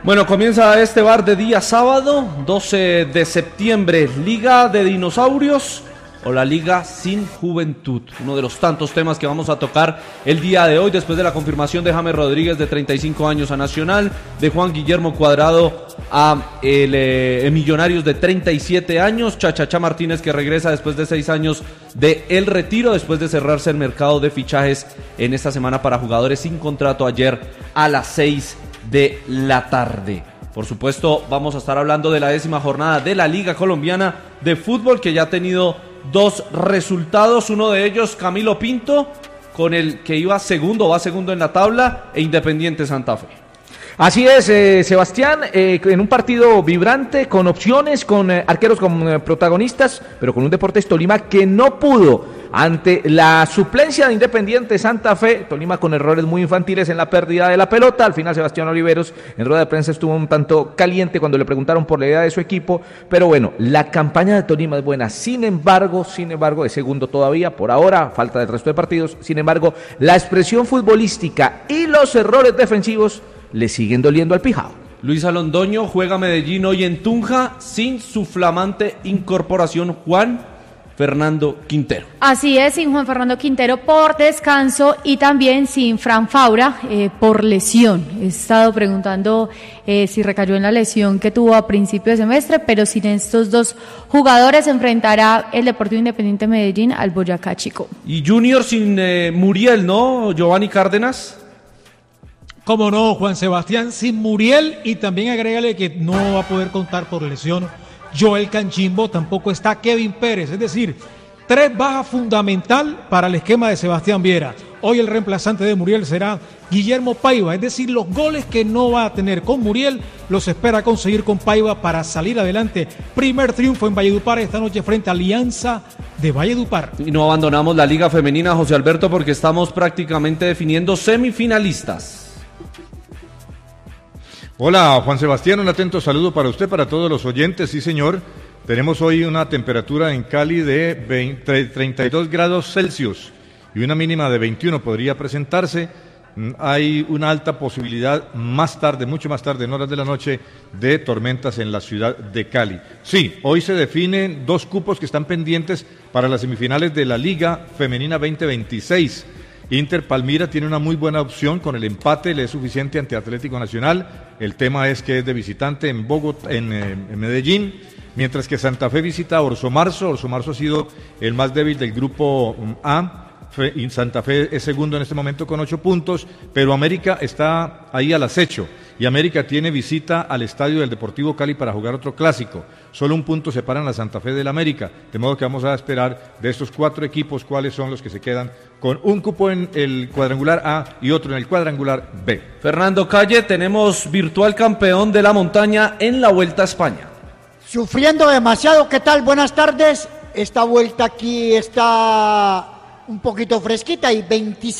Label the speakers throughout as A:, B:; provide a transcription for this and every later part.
A: Bueno, comienza este bar de día sábado, 12 de septiembre, Liga de Dinosaurios o la Liga sin Juventud. Uno de los tantos temas que vamos a tocar el día de hoy, después de la confirmación de James Rodríguez de 35 años a Nacional, de Juan Guillermo Cuadrado a Millonarios de 37 años, Chachachá Martínez que regresa después de 6 años de el retiro, después de cerrarse el mercado de fichajes en esta semana para jugadores sin contrato ayer a las 6 de la tarde. Por supuesto, vamos a estar hablando de la 10ª jornada de la Liga Colombiana de Fútbol, que ya ha tenido 2 resultados, uno de ellos Camilo Pinto, con el que iba segundo, va segundo en la tabla, e Independiente Santa Fe.
B: Así es, Sebastián, en un partido vibrante, con opciones, con arqueros como protagonistas, pero con un Deportes Tolima que no pudo ante la suplencia de Independiente Santa Fe. Tolima con errores muy infantiles en la pérdida de la pelota. Al final Sebastián Oliveros en rueda de prensa estuvo un tanto caliente cuando le preguntaron por la idea de su equipo, pero bueno, la campaña de Tolima es buena. Sin embargo, es segundo todavía, por ahora, falta del resto de partidos. Sin embargo, la expresión futbolística y los errores defensivos le siguen doliendo al Pijao.
A: Luis Alondoño juega Medellín hoy en Tunja sin su flamante incorporación Juan Fernando Quintero.
C: Así es, sin Juan Fernando Quintero por descanso y también sin Fran Faura por lesión. He estado preguntando si recayó en la lesión que tuvo a principio de semestre, pero sin estos dos jugadores enfrentará el Deportivo Independiente Medellín al Boyacá Chico.
A: Y Junior sin Muriel, ¿no? Giovanni Cárdenas.
D: Cómo no, Juan Sebastián, sin Muriel, y también agrégale que no va a poder contar por lesión Joel Canchimbo, tampoco está Kevin Pérez, es decir, 3 bajas fundamental para el esquema de Sebastián Viera. Hoy el reemplazante de Muriel será Guillermo Paiva, es decir, los goles que no va a tener con Muriel los espera conseguir con Paiva para salir adelante. Primer triunfo en Valledupar esta noche frente a Alianza de Valledupar.
A: Y no abandonamos la Liga Femenina, José Alberto, porque estamos prácticamente definiendo semifinalistas.
E: Hola, Juan Sebastián, un atento saludo para usted, para todos los oyentes. Sí, señor, tenemos hoy una temperatura en Cali de 32 grados Celsius y una mínima de 21 podría presentarse. Hay una alta posibilidad más tarde, mucho más tarde, en horas de la noche, de tormentas en la ciudad de Cali. Sí, hoy se definen 2 cupos que están pendientes para las semifinales de la Liga Femenina 2026. Inter Palmira tiene una muy buena opción, con el empate le es suficiente ante Atlético Nacional. El tema es que es de visitante en Bogotá, en Medellín, mientras que Santa Fe visita a Orso Marzo. Orso Marzo ha sido el más débil del grupo A. Santa Fe es segundo en este momento con 8 puntos, pero América está ahí al acecho, y América tiene visita al estadio del Deportivo Cali para jugar otro clásico. Solo 1 punto separan a Santa Fe del América, de modo que vamos a esperar de estos 4 equipos cuáles son los que se quedan con un cupo en el cuadrangular A y otro en el cuadrangular B.
A: Fernando Calle, tenemos virtual campeón de la montaña en la Vuelta a España.
F: Sufriendo demasiado, ¿qué tal? Buenas tardes. Esta vuelta aquí está un poquito fresquita y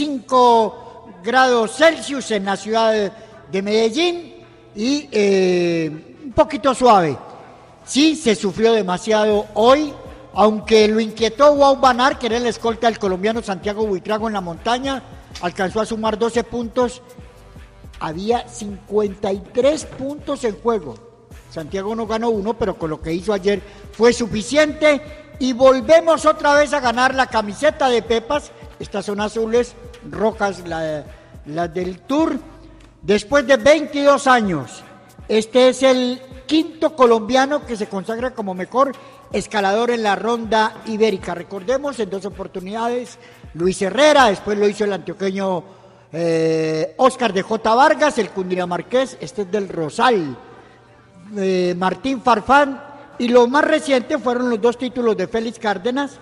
F: 25 grados Celsius en la ciudad de Medellín y un poquito suave. Sí, se sufrió demasiado hoy, aunque lo inquietó Wout van Aert, que era el escolta del colombiano Santiago Buitrago en la montaña, alcanzó a sumar 12 puntos, había 53 puntos en juego. Santiago no ganó 1, pero con lo que hizo ayer fue suficiente. Y volvemos otra vez a ganar la camiseta de Pepas. Estas son azules, rojas las del Tour. Después de 22 años, este es el 5º colombiano que se consagra como mejor escalador en la ronda ibérica. Recordemos, en 2 oportunidades, Luis Herrera, después lo hizo el antioqueño Óscar de J. Vargas, el cundinamarqués, este es del Rosal, Martín Farfán. Y lo más reciente fueron los 2 títulos de Félix Cárdenas,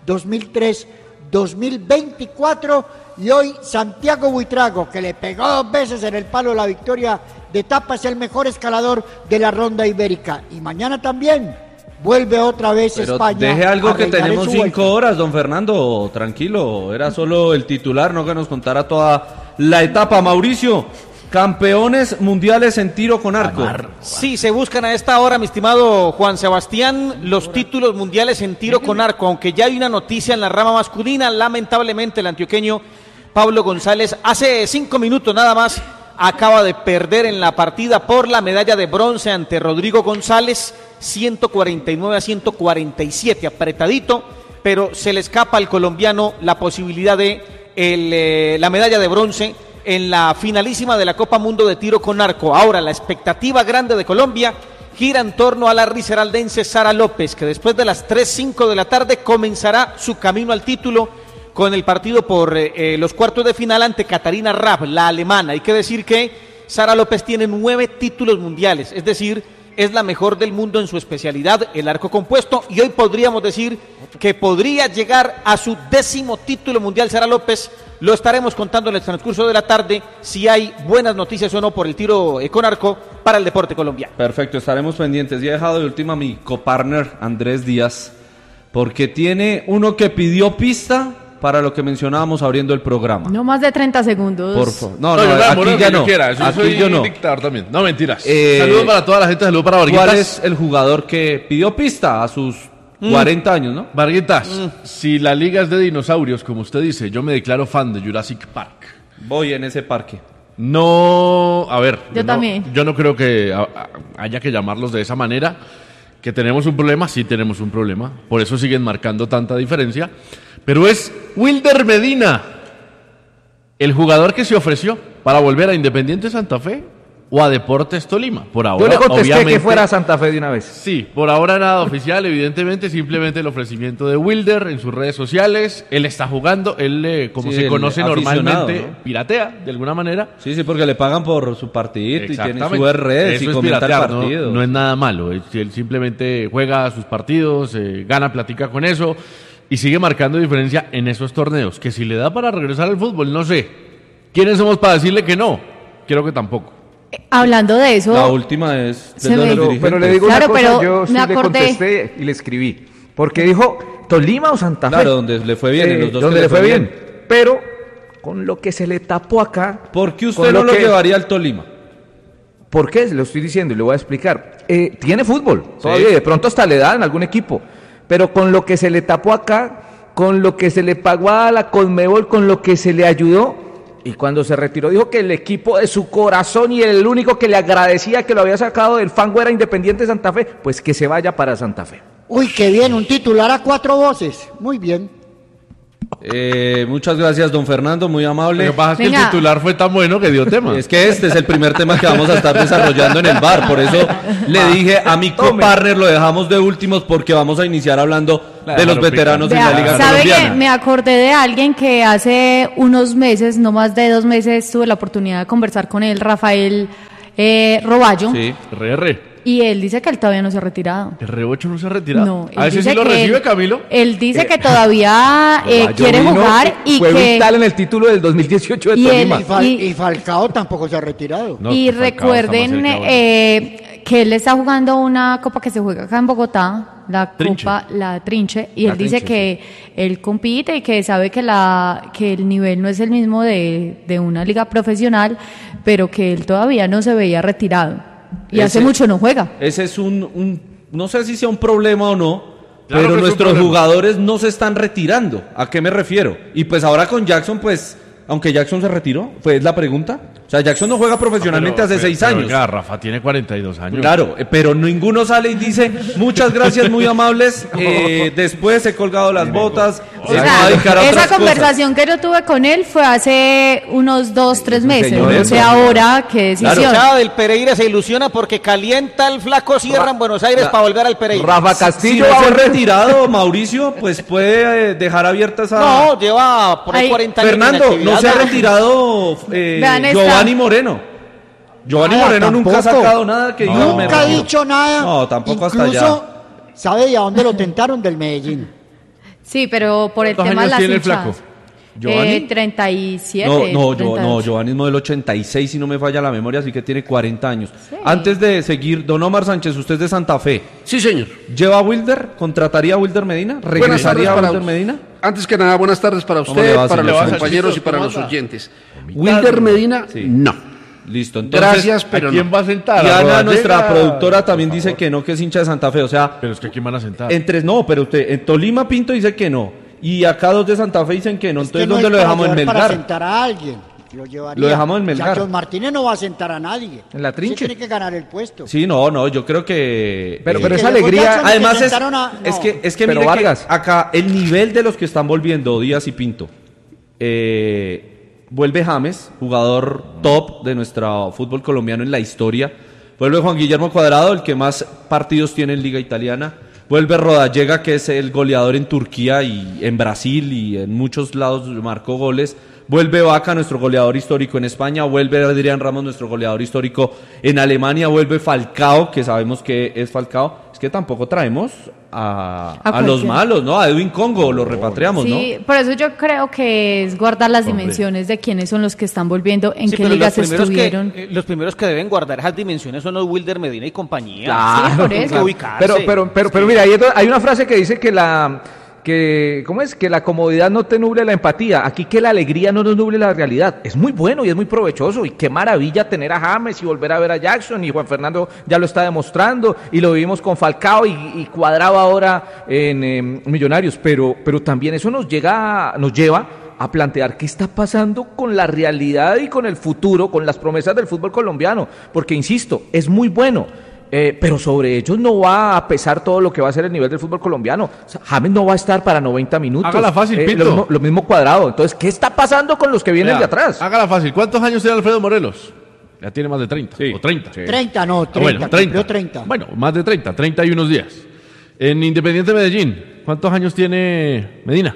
F: 2003-2024, y hoy Santiago Buitrago, que le pegó 2 veces en el palo la victoria de etapa, es el mejor escalador de la ronda ibérica. Y mañana también vuelve otra vez
A: Pero
F: España.
A: Deje algo que tenemos 5
F: vuelta.
A: horas, don Fernando, tranquilo, era solo el titular, no que nos contara toda la etapa. Mauricio, campeones mundiales en tiro con arco.
G: Sí, se buscan a esta hora, mi estimado Juan Sebastián, los títulos mundiales en tiro con arco, aunque ya hay una noticia en la rama masculina. Lamentablemente el antioqueño Pablo González hace 5 minutos nada más acaba de perder en la partida por la medalla de bronce ante Rodrigo González, 149-147, apretadito, pero se le escapa al colombiano la posibilidad de la medalla de bronce en la finalísima de la Copa Mundo de Tiro con Arco. Ahora la expectativa grande de Colombia gira en torno a la risaraldense Sara López, que después de las 3:05 de la tarde comenzará su camino al título con el partido por los cuartos de final ante Catarina Raab, la alemana. Hay que decir que Sara López tiene 9 títulos mundiales, es decir, es la mejor del mundo en su especialidad, el arco compuesto, y hoy podríamos decir que podría llegar a su 10º título mundial Sara López. Lo estaremos contando en el transcurso de la tarde, si hay buenas noticias o no por el tiro con arco para el deporte colombiano.
A: Perfecto, estaremos pendientes. Ya he dejado de última a mi copartner Andrés Díaz, porque tiene uno que pidió pista para lo que mencionábamos abriendo el programa.
C: No más de 30 segundos.
A: Por favor.
H: No,
A: aquí ya no.
H: Aquí
A: yo no.
H: dictador también. No, mentiras. Saludos para toda la gente, saludos para Varguitas.
A: ¿Cuál es el jugador que pidió pista a sus 40 años, no?
H: Varguitas, si la liga es de dinosaurios, como usted dice, yo me declaro fan de Jurassic Park.
A: Voy en ese parque.
H: No, a ver.
C: Yo también.
H: Yo no creo que haya que llamarlos de esa manera. Que tenemos un problema, sí tenemos un problema. Por eso siguen marcando tanta diferencia. Pero es Wilder Medina, el jugador que se ofreció para volver a Independiente Santa Fe o a Deportes Tolima. Por ahora,
B: yo le contesté
H: obviamente,
B: que fuera a Santa Fe de una vez.
H: Sí, por ahora nada oficial, evidentemente, simplemente el ofrecimiento de Wilder en sus redes sociales. Él está jugando, él, como se conoce normalmente,
A: ¿no?
H: Piratea, de alguna manera.
A: Sí, porque le pagan por su partidito y tiene sus redes y comenta el partido.
H: No es nada malo, él simplemente juega sus partidos, gana, platica con eso y sigue marcando diferencia en esos torneos. Que si le da para regresar al fútbol, no sé. ¿Quiénes somos para decirle que no? Creo que tampoco.
C: Hablando de eso,
A: la última es
B: pero le digo
C: claro,
B: una cosa,
C: pero
B: yo sí le contesté y le escribí, porque dijo Tolima o Santa Fe.
A: Claro, donde le fue bien en los dos.
B: Donde le fue bien, pero con lo que se le tapó acá.
A: ¿Por qué usted no lo llevaría al Tolima?
B: ¿Por qué? Le estoy diciendo y le voy a explicar. Tiene fútbol, todavía, de pronto hasta le da en algún equipo, pero con lo que se le tapó acá, con lo que se le pagó a la Conmebol, con lo que se le ayudó. Y cuando se retiró dijo que el equipo de su corazón y el único que le agradecía que lo había sacado del fango era Independiente Santa Fe, pues que se vaya para Santa Fe.
F: Uy, qué bien, un titular a 4 voces. Muy bien.
A: Muchas gracias, don Fernando, muy amable.
H: Lo que pasa es que el titular fue tan bueno que dio tema.
A: Es que este es el primer tema que vamos a estar desarrollando en el bar. Por eso le dije a mi copartner, lo dejamos de últimos porque vamos a iniciar hablando de los veteranos en la Liga Colombiana.
C: ¿Sabe que me acordé de alguien que hace unos meses, no más de 2 meses, tuve la oportunidad de conversar con él, Rafael Roballo?
A: Sí,
H: RR.
C: Y él dice que él todavía no se ha retirado.
H: ¿El Rebocho no se ha retirado?
C: No,
H: a veces sí lo recibe, Camilo.
C: Él dice que todavía quiere jugar y
B: fue
C: que...
B: vital en el título del 2018 de Tolima.
F: Y Falcao tampoco se ha retirado.
H: No,
C: y
H: Falcao
C: recuerden que él está jugando una copa que se juega acá en Bogotá, la
H: Trinche.
C: Copa La Trinche, y él dice que él compite y que sabe que el nivel no es el mismo de una liga profesional, pero que él todavía no se veía retirado. Y hace mucho no juega.
A: Ese es no sé si sea un problema o no,
H: Claro
A: pero
H: que es un
A: nuestros
H: problema.
A: jugadores no se están retirando. ¿A qué me refiero? Y pues ahora con Jackson, pues, aunque Jackson se retiró, pues la pregunta. O sea, Jackson no juega profesionalmente hace 6 años.
H: Oiga, Rafa tiene 42 años.
A: Claro, pero ninguno sale y dice, muchas gracias, muy amables, después he colgado las botas,
C: O sea, esa conversación que yo tuve con él fue hace unos 2-3 meses. No sé ahora qué decisión.
G: La hinchada del Pereira se ilusiona porque calienta el flaco Sierra en Buenos Aires para volver al Pereira.
B: Rafa
A: Si
B: Castillo
A: no se ha retirado, Mauricio, pues puede dejar abierta esa...
G: No, lleva por ahí 40 años.
A: Fernando,
G: de
A: no se ha
G: inactividad.
A: retirado
C: Vean esta.
A: Giovanni Moreno. Giovanni
F: Nada,
A: Moreno nunca ha
F: tampoco.
A: sacado nada que diga, me
F: Nunca ha
A: retiro.
F: dicho nada.
A: No, tampoco hasta
F: Incluso,
A: allá.
F: ¿sabe de a dónde lo tentaron? Del Medellín.
C: Sí, pero por el
H: ¿Cuántos
C: tema de
H: años
C: las
H: tiene el
C: hinchadas.
H: flaco?
A: ¿Giovanni?
C: 37.
A: No,
C: 38.
A: Giovanni es modelo 86, si no me falla la memoria, así que tiene 40 años.
C: Sí.
A: Antes de seguir, don Omar Sánchez, usted es de Santa Fe.
I: Sí, señor.
A: ¿Lleva a Wilder? ¿Contrataría a Wilder Medina?
I: Buenas
A: ¿Regresaría a
I: tardes
A: Wilder Medina?
I: Antes que nada, buenas tardes para
A: ¿Cómo le
I: usted,
A: va,
I: para
A: señor
I: los
A: Sánchez?
I: compañeros y para
H: ¿Cómo
I: los
H: anda?
I: oyentes. Wilder Medina,
A: Sí.
I: no.
A: Listo, entonces...
I: Gracias,
H: ¿A
I: pero
H: quién
I: no.
H: va a sentar?
A: Y
H: ¿A
A: Ana,
H: Rodallega?
A: nuestra productora, también
H: Por
A: dice
H: favor.
A: que no, que es hincha de Santa Fe. O sea,
H: Pero es que ¿a quién van a sentar?
A: no, pero usted, en Tolima Pinto dice que no. Y acá 2 de Santa Fe dicen que no.
F: Es
A: Entonces,
F: que no
A: ¿dónde
F: es
A: lo
F: para
A: dejamos? En
F: llevar para
A: Melgar.
F: sentar a alguien. Lo llevaría.
A: Lo dejamos en Melgar.
F: Jackson Martínez no va a sentar a nadie.
B: En la trinche.
F: Sí tiene que ganar el puesto.
A: Sí, no, yo creo que...
B: Pero
F: que
B: esa
F: luego
B: alegría...
F: Jackson
A: Además
F: que sentaron a- no.
A: es que
B: Pero
A: mire que
B: Vargas.
A: acá el nivel de los que están volviendo, Díaz y Pinto, vuelve James, jugador top de nuestro fútbol colombiano en la historia, vuelve Juan Guillermo Cuadrado, el que más partidos tiene en Liga Italiana, vuelve Rodallega, que es el goleador en Turquía y en Brasil y en muchos lados marcó goles, vuelve Vaca, nuestro goleador histórico en España, vuelve Adrián Ramos, nuestro goleador histórico en Alemania, vuelve Falcao, que sabemos que es Falcao. Es que tampoco traemos a los malos, ¿no? A Edwin Congo, lo repatriamos,
C: Sí,
A: ¿no?
C: por eso yo creo que es guardar las dimensiones de quiénes son los que están volviendo, en
G: Sí,
C: qué
G: pero
C: ligas
G: los primeros
C: estuvieron.
G: los primeros que deben guardar esas dimensiones son los Wilder Medina y compañía.
C: Sí, por
G: Tienen
C: eso.
G: que ubicarse.
B: Pero mira, hay una frase que dice que ¿cómo es? Que la comodidad no te nuble la empatía. Aquí que la alegría no nos nuble la realidad. Es muy bueno y es muy provechoso. Y qué maravilla tener a James y volver a ver a Jackson. Y Juan Fernando ya lo está demostrando. Y lo vivimos con Falcao y Cuadrado ahora en Millonarios. Pero también eso nos lleva a plantear qué está pasando con la realidad y con el futuro, con las promesas del fútbol colombiano. Porque, insisto, es muy bueno. Pero sobre ellos no va a pesar todo lo que va a ser el nivel del fútbol colombiano. O sea, James no va a estar para 90 minutos.
H: Hágala fácil, Pinto.
B: Lo mismo Cuadrado. Entonces, ¿qué está pasando con los que vienen
H: Vea,
B: de atrás?
H: Hágala fácil. ¿Cuántos años tiene Alfredo Morelos? Ya tiene más de 30.
A: Sí.
H: O 30.
F: 30, no, 30.
H: Bueno, 30.
F: Cumplió 30.
H: Bueno, más de 30. 30 y unos días. En Independiente Medellín, ¿cuántos años tiene Medina?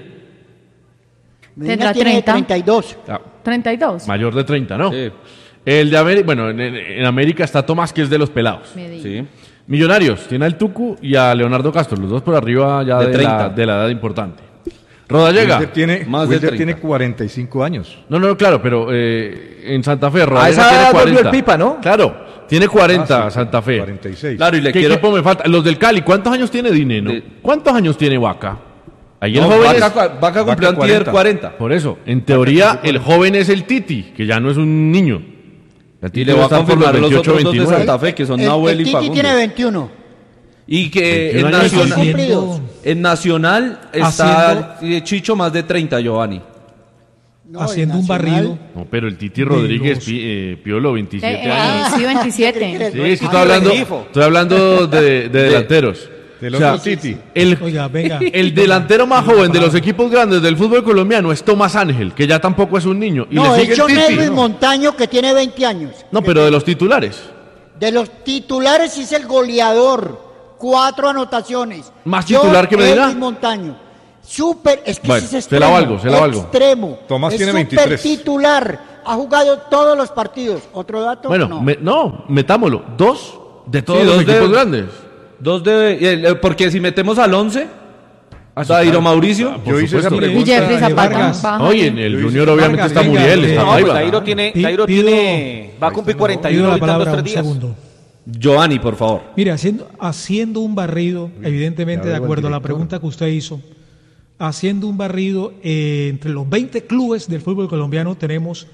F: Medina
C: Tendrá
F: tiene
C: 30.
F: 32.
C: 32.
H: Mayor de 30, ¿no?
A: Sí.
H: El de América, bueno, en América está Tomás, que es de los pelados.
C: Medellín.
A: Sí.
H: Millonarios, tiene al Tucu y a Leonardo Castro, los dos por arriba ya
A: De
H: de
A: 30.
H: la edad importante. Rodallega.
E: Wilder tiene 45 años.
H: No, claro, pero en Santa Fe,
B: A
H: Rodallega
B: esa
H: tiene
B: edad
H: 40.
B: volvió el Pipa, ¿no?
H: Claro, tiene 40 Santa Fe.
E: 46.
A: Claro, y le
H: ¿Qué
A: quiero...
H: equipo me falta? Los del Cali, ¿cuántos años tiene Dineno?
A: De-
H: ¿Cuántos años tiene Vaca? Ahí el
A: No,
H: joven
A: Vaca cumplió
E: Vaca
A: antier
E: 40.
A: 40.
H: Por eso, en teoría, el joven es el Titi, que ya no es un niño. El
A: Y
H: Titi
A: le
H: va
A: voy a
H: estar por
A: confirmar los
H: 28,
A: otros dos de
H: 29.
A: Santa Fe, que son
F: El
A: Nahuel y
F: Titi
A: Facundo.
F: tiene 21.
A: Y que
H: 21
A: en
H: años.
A: Nacional,
F: Cumplidos.
A: en Nacional está Chicho más de 30, Giovanni.
F: No,
D: haciendo
F: en
D: un
F: Nacional.
D: barrido.
H: No, pero el Titi Rodríguez, Piolo, 27 años.
C: Sí, 27.
H: Sí, es que estoy hablando de delanteros.
E: Del
H: O sea,
E: otro Titi.
D: Oiga, venga.
H: El delantero más joven de los equipos grandes del fútbol colombiano es Tomás Ángel, que ya tampoco es un niño. Y
F: No,
H: le sigue
F: es John
H: el Titi.
F: Edwin Montaño, que tiene 20 años.
H: No, pero de los titulares.
F: De los titulares es el goleador. 4 anotaciones.
H: ¿Más titular que Medina?
F: Edwin Montaño. Súper, es que
H: Bueno,
F: ese es
H: se la valgo.
F: extremo.
E: Tomás
F: es
E: tiene
F: súper
E: 23.
F: titular. Ha jugado todos los partidos. ¿Otro dato?
H: Bueno,
F: no.
H: metámoslo. 2 de todos
A: Sí,
H: los
A: dos de-
H: equipos grandes.
A: Porque si metemos al 11,
H: Ah, sí,
A: Dairo
H: claro.
A: Mauricio.
E: Yo hice esa
H: supuesto.
E: pregunta.
C: Y Jeffrey Zapata.
D: Vargas.
C: baja
H: Oye,
C: ahí.
H: en el
E: Yo
H: Junior
E: hice-
H: obviamente
D: Vargas,
H: está
D: venga,
H: Muriel, está
G: No, pues
H: Paiva.
G: Dairo tiene,
D: Pido-
G: va a cumplir 41
D: Pido la
G: ahorita en
D: palabra
G: 2-3
D: un
G: días.
D: segundo.
A: Giovanni, por favor.
D: Mire, haciendo un barrido, evidentemente
E: ya
D: de
E: veo al
D: acuerdo a la
E: director.
D: pregunta que usted hizo, haciendo un barrido entre los 20 clubes del fútbol colombiano tenemos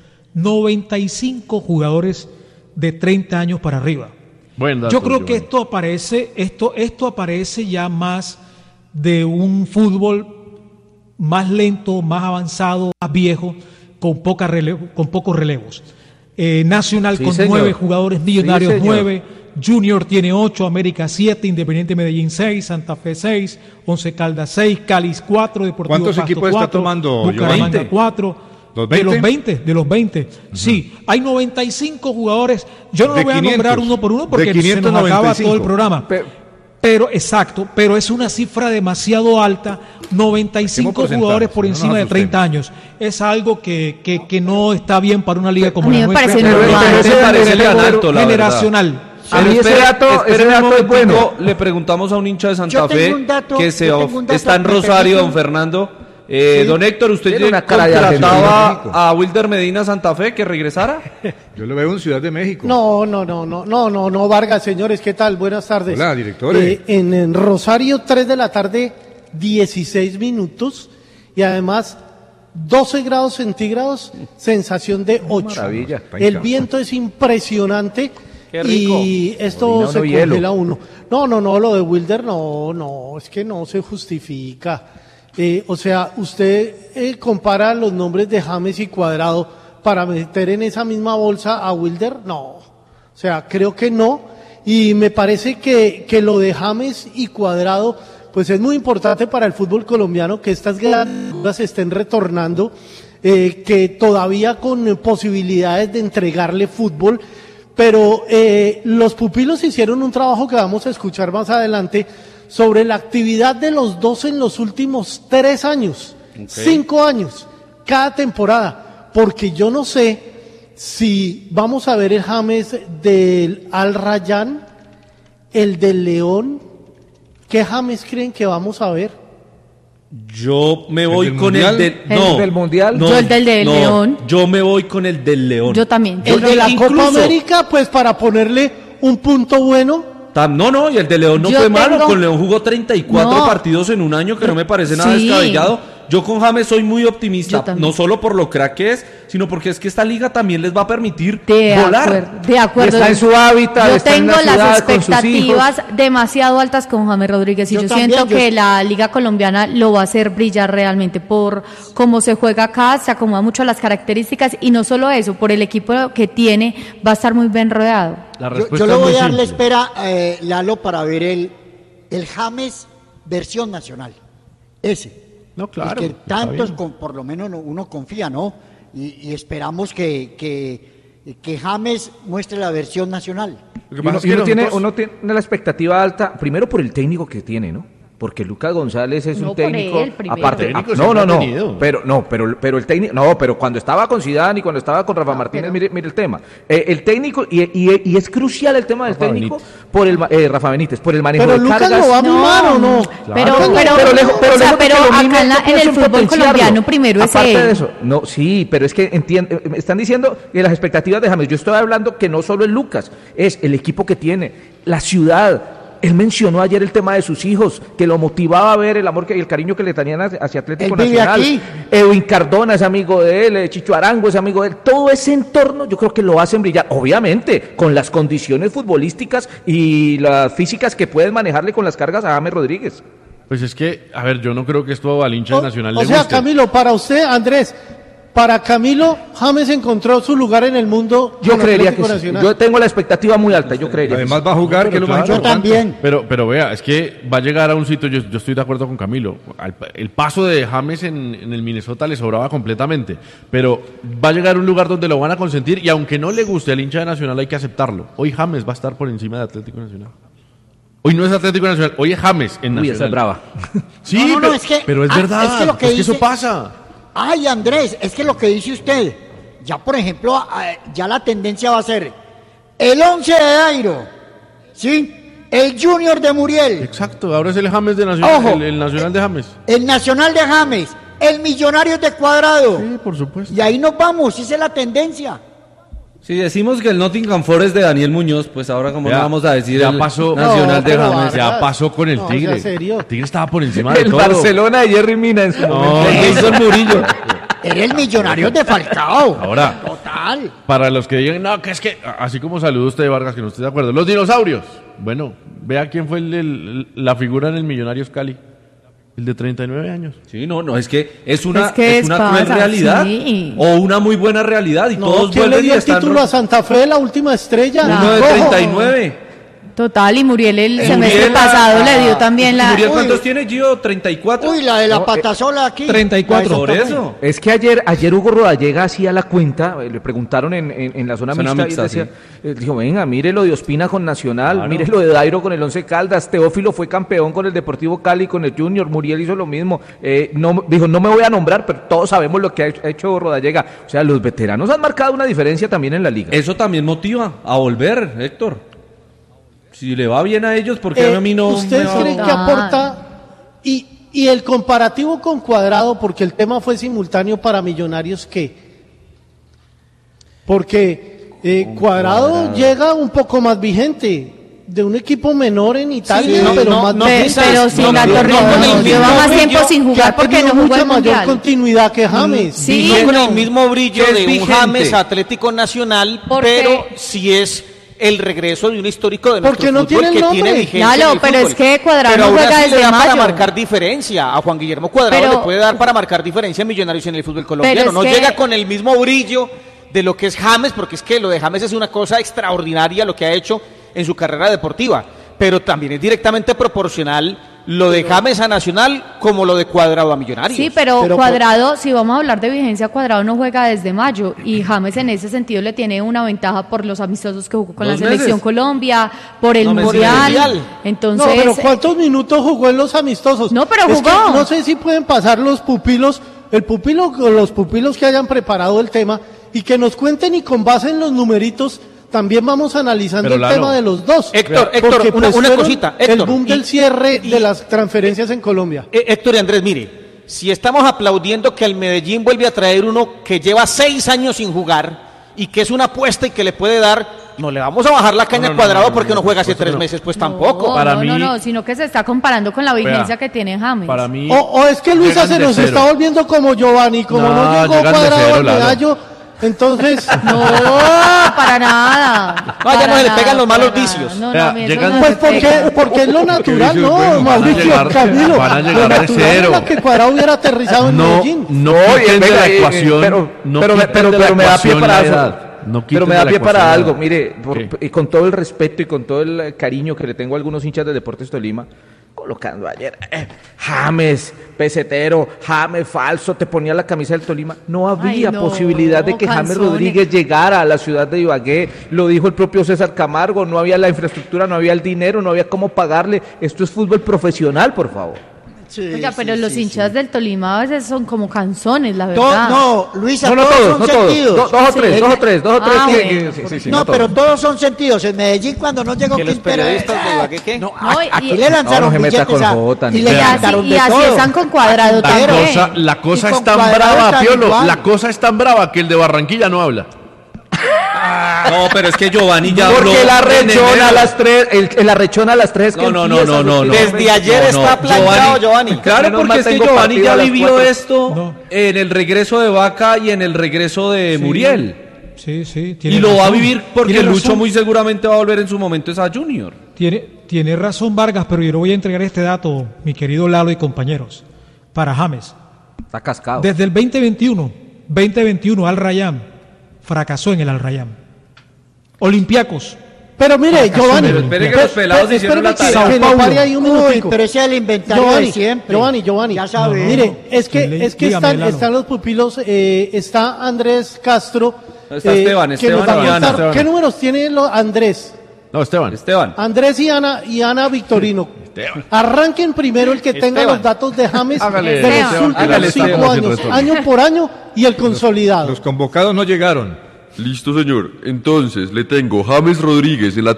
D: 95 jugadores de 30 años para arriba.
H: Buen dato,
D: Yo creo que
H: Giovanni.
D: esto aparece ya más de un fútbol más lento, más avanzado, más viejo, con pocos relevos. Nacional
B: Sí,
D: con
B: señor.
D: 9 jugadores, Millonarios
B: Sí, señor.
D: 9, Junior tiene 8, América 7, Independiente Medellín 6, Santa Fe 6, Once Caldas 6, Cáliz 4, Deportivo
E: ¿Cuántos
D: Pasto
E: equipos está
D: 4,
E: tomando,
D: Bucaramanga
A: Giovanni?
D: 4.
E: ¿Los
D: De
E: 20?
D: los 20. Sí, hay 95 jugadores. Yo no
E: De
D: lo voy a
E: 500.
D: nombrar uno por uno
E: De
D: porque se nos
E: 595.
D: acaba todo el programa. Pero es una cifra demasiado alta, 95
E: porcentajes,
D: jugadores por
E: no nos
D: encima de 30
E: asustemos.
D: años. Es algo que no está bien para una liga como
C: A mí
D: la
C: me
D: nuestra.
C: parece
B: Pero
C: normal.
B: ese
A: me parece
B: relevo
A: tan alto, la verdad.
D: generacional.
B: A mí ese dato es
A: un momentico,
B: bueno.
A: le preguntamos a un hincha de Santa
F: Yo tengo
A: Fe
F: un dato,
A: que
F: yo tengo un dato,
A: está en
F: me
A: Rosario,
F: permite.
A: don Fernando. Don Héctor, ¿usted
B: Tiene una cara de
A: contrataba
E: argentino.
A: a Wilder Medina Santa Fe que regresara?
E: Yo lo veo en Ciudad de México.
J: No, Vargas, señores, ¿qué tal? Buenas tardes.
E: Hola, directores.
J: En Rosario, 3 de la tarde, 16 minutos, y además 12 grados centígrados, sensación de 8.
B: Maravilla.
J: El viento es impresionante.
G: Qué rico.
J: Y esto
B: Orina
J: se
B: uno hielo.
J: congela uno. No, lo de Wilder no, es que no se justifica. O sea, usted compara los nombres de James y Cuadrado, para meter en esa misma bolsa a Wilder? No, o sea, creo que no, y me parece que lo de James y Cuadrado pues es muy importante para el fútbol colombiano, que estas grandes estén retornando, que todavía con posibilidades de entregarle fútbol, pero los pupilos hicieron un trabajo que vamos a escuchar más adelante sobre la actividad de los dos en los últimos 3 años, 5 años, cada temporada, porque yo no sé si vamos a ver el James del Al Rayyan, el del León. ¿Qué James creen que vamos a ver?
A: Yo me voy con
B: el del Mundial.
C: Yo el del León.
A: Yo me voy con el del León.
C: Yo también.
J: El de la Copa América, pues para ponerle un punto bueno.
A: No, y el de León no fue malo. Con León jugó 34 partidos en un año, que no me parece nada descabellado. Yo con James soy muy optimista, no solo por lo crack que es, sino porque es que esta liga también les va a permitir volar.
C: De acuerdo.
B: Está en su hábitat,
C: yo tengo las expectativas demasiado altas con James Rodríguez y yo siento que la liga colombiana lo va a hacer brillar realmente por cómo se juega acá, se acomoda mucho a las características y no solo eso, por el equipo que tiene, va a estar muy bien rodeado.
F: Yo le voy a dar la espera, Lalo, para ver el James versión nacional. Ese.
H: No, claro.
F: Que tantos, por lo menos uno confía, ¿no? Y esperamos que James muestre la versión nacional.
B: Uno tiene la expectativa alta, primero por el técnico que tiene, ¿no? Porque Lucas González es un técnico, aparte, pero el técnico, pero cuando estaba con Zidane y cuando estaba con Rafa Martínez, mire el tema, el técnico y es crucial el tema del técnico por el Rafa Benítez, por el manejo de cargas.
J: Pero Lucas lo va a mimar o no.
C: Pero acá en el fútbol colombiano primero es
B: aparte
C: él.
B: de eso, no, sí, pero es que están diciendo que las expectativas de James, yo estoy hablando que no solo es Lucas, es el equipo que tiene, la ciudad. Él mencionó ayer el tema de sus hijos, que lo motivaba a ver el amor y el cariño que le tenían hacia Atlético Nacional. Aquí. Edwin Cardona es amigo de él, Chicho Arango es amigo de él. Todo ese entorno yo creo que lo hacen brillar, obviamente, con las condiciones futbolísticas y las físicas que pueden manejarle con las cargas a James Rodríguez.
H: Pues es que, a ver, yo no creo que esto al hincha nacional le
J: guste. O sea,
H: guste.
J: Camilo, para usted, Andrés, para Camilo, James encontró su lugar en el mundo.
B: Yo creería que sí. Yo tengo la expectativa muy alta, yo creería.
E: Además va a jugar, que es lo más importante.
F: Yo también.
H: Pero vea, es que va a llegar a un sitio, yo estoy de acuerdo con Camilo, el paso de James en el Minnesota le sobraba completamente, pero va a llegar a un lugar donde lo van a consentir y aunque no le guste al hincha de Nacional hay que aceptarlo. Hoy James va a estar por encima de Atlético Nacional. Hoy no es Atlético Nacional, hoy es James en Nacional.
B: Uy, esa es brava.
H: Sí, pero es verdad, es que eso pasa.
F: Ay, Andrés, es que lo que dice usted, ya por ejemplo, ya la tendencia va a ser el 11 de Dairo, ¿sí? El Junior de Muriel.
H: Exacto, ahora es el James de Nacional, ojo, el Nacional de James.
F: El Nacional de James, el Millonarios de Cuadrado.
H: Sí, por supuesto.
F: Y ahí nos vamos, esa es la tendencia.
A: Si decimos que el Nottingham Forest de Daniel Muñoz, pues ahora como no vamos a decir
H: ya
A: el
H: pasó,
A: Nacional de James.
H: Ya pasó con el Tigre.
J: ¿En serio?
H: El Tigre estaba por encima de
B: el
H: todo.
B: El Barcelona de Jerry Mina en su momento.
A: Jason Murillo.
F: Era el Millonarios de Falcao.
H: Ahora,
F: total.
H: Para los que digan, no, que es que, así como saludó usted, Vargas, que no estoy de acuerdo. Los dinosaurios. Bueno, vea quién fue la figura en el Millonarios Cali. El de 39 años.
A: Sí, no, es que es una cruel realidad o una muy buena realidad y todos
J: ¿quién
A: vuelven
J: le dio
A: y
J: el
A: están...
J: título a Santa Fe, la última estrella?
A: Uno de 39.
C: Total, y Muriel el semestre pasado le dio también la...
A: ¿Muriel cuántos tiene, Gio? ¿34?
F: Uy, la de la patasola aquí.
A: 34. Por eso.
B: Es que ayer Hugo Rodallega hacía la cuenta, le preguntaron en la zona mixta y decía, dijo, venga, mire lo de Ospina con Nacional, mire lo de Dairo con el Once Caldas, Teófilo fue campeón con el Deportivo Cali, con el Junior, Muriel hizo lo mismo, dijo, no me voy a nombrar, pero todos sabemos lo que ha hecho Rodallega. O sea, los veteranos han marcado una diferencia también en la liga.
A: Eso también motiva a volver, Héctor. Si le va bien a ellos, ¿por qué a mí no?
J: ¿Ustedes creen que aporta? Y el comparativo con Cuadrado, porque el tema fue simultáneo para Millonarios, ¿qué? Porque Cuadrado llega un poco más vigente, de un equipo menor en Italia,
C: pero sin gato ritmo, lleva más tiempo sin jugar porque no jugó
J: mucha
C: el
J: mayor
C: Mundial.
J: continuidad que James.
G: Sí, no con el mismo brillo de un James Atlético Nacional, pero sí es el regreso de un histórico de nuestro
J: no
G: fútbol que tiene vigencia
C: Claro,
G: en el
C: pero
G: fútbol.
C: es que Cuadrado
G: pero
C: juega
G: así
C: desde
G: le da
C: mayo.
G: para marcar diferencia. A Juan Guillermo Cuadrado le puede dar para marcar diferencia a Millonarios en el fútbol colombiano. No llega con el mismo brillo de lo que es James, porque es que lo de James es una cosa extraordinaria lo que ha hecho en su carrera deportiva, pero también es directamente proporcional lo de James a Nacional como lo de Cuadrado a Millonarios.
C: Sí, pero Cuadrado, si vamos a hablar de vigencia, Cuadrado no juega desde mayo y James en ese sentido le tiene una ventaja por los amistosos que jugó con la Selección Colombia, por el Mundial. Entonces,
J: no, pero ¿cuántos minutos jugó en los amistosos?
C: No, pero
J: es
C: jugó.
J: Que no sé si pueden pasar los pupilos que hayan preparado el tema y que nos cuenten y con base en los numeritos también vamos analizando el tema de los dos.
G: Héctor,
J: porque,
G: una cosita. Héctor,
J: el boom del cierre de las transferencias en Colombia.
G: Héctor y Andrés, mire, si estamos aplaudiendo que el Medellín vuelve a traer uno que lleva 6 años sin jugar y que es una apuesta y que le puede dar, no le vamos a bajar la caña a Cuadrado porque no juega hace 3 meses, pues tampoco.
C: No, sino que se está comparando con la vigencia que tiene James.
H: Para mí,
J: o es que Luisa se nos está volviendo como Giovanni, como no llegó Cuadrado al medallo. Entonces,
C: no, para nada.
G: No, ya no se le pegan los malos vicios.
J: Pues porque es lo natural, ¿no, Mauricio? Camilo,
H: van a llegar de cero.
J: Que Cuadrado hubiera aterrizado en Medellín.
H: No quiten de la ecuación.
B: Pero me da pie para eso. Pero me da pie para algo, mire, y con todo el respeto y con todo el cariño que le tengo a algunos hinchas de Deportes Tolima, colocando ayer James, pesetero, James falso, te ponía la camisa del Tolima. No había posibilidad de que James Rodríguez llegara a la ciudad de Ibagué. Lo dijo el propio César Camargo, no había la infraestructura, no había el dinero, no había cómo pagarle. Esto es fútbol profesional, por favor.
C: Sí, oiga, pero los hinchas del Tolima a veces son como canzones, la verdad.
F: No, Luisa,
B: no
F: todos
B: son
F: sentidos.
B: Dos o tres.
F: No, pero todos son sentidos. En Medellín, cuando no llegó Quintero, aquí le lanzaron billetes y le lanzaron de todo.
C: Y así están con Cuadrado también.
H: La cosa es tan brava, Piolo. La cosa es tan brava que el de Barranquilla no habla.
A: No, pero es que Giovanni ya habló.
B: Porque la rechona a las 3, el arrechona a las 3.
A: No.
G: Desde ayer está planchado Giovanni.
A: Claro, porque es que Giovanni ya vivió esto en el regreso de Vaca y en el regreso de Muriel.
D: Sí.
A: Y lo va a vivir porque Lucho muy seguramente va a volver en su momento a Junior.
D: Tiene razón Vargas, pero yo le voy a entregar este dato, mi querido Lalo y compañeros, para James.
B: Está cascado.
D: Desde el 2021 Al Rayyan fracasó en el Al Rayyan. Olympiacos.
J: Pero mire, Giovanni,
A: pero espere que los pelados hicieron la tarea.
J: Que no pare ahí un minutico.
F: Pero ese es el inventario de siempre.
J: Giovanni,
F: ya sabes.
J: Mire, es que están los pupilos, está Andrés Castro.
A: Está Esteban y Ana.
J: ¿Qué números tiene Andrés?
H: No, Esteban.
J: Andrés y Ana Victorino. Arranquen primero el que tenga los datos de James de los últimos 5 años, año por año, y el consolidado.
E: Los convocados no llegaron.
K: Listo, señor. Entonces, le tengo James Rodríguez en la